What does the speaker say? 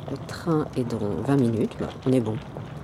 Le train est dans 20 minutes, bah, on est bon.